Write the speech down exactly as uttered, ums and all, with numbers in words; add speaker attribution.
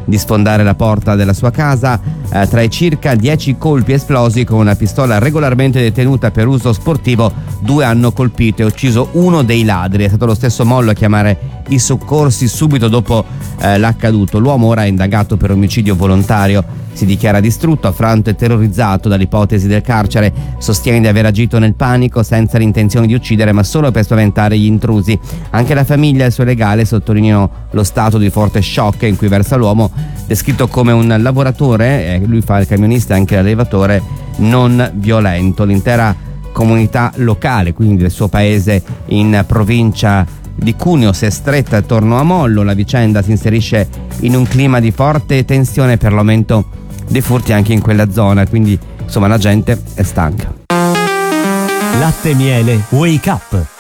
Speaker 1: di sfondare la porta della sua casa. Eh, tra i circa dieci colpi esplosi con una pistola regolarmente detenuta per uso sportivo, due hanno colpito e ucciso uno dei ladri. È stato lo stesso Mollo a chiamare i soccorsi subito dopo eh, l'accaduto. L'uomo ora è indagato per omicidio volontario, si dichiara distrutto, affranto e terrorizzato dall'ipotesi del carcere, sostiene di aver agito nel panico senza l'intenzione di uccidere ma solo per spaventare gli intrusi. Anche la famiglia e il suo legale sottolineano lo stato di forte shock in cui versa l'uomo, descritto come un lavoratore, eh, lui fa il camionista e anche l'allevatore, non violento. L'intera comunità locale, quindi del suo paese in provincia di Cuneo, si è stretta attorno a Mollo. La vicenda si inserisce in un clima di forte tensione per l'aumento dei furti anche in quella zona, quindi insomma la gente è stanca.
Speaker 2: Latte Miele Wake Up.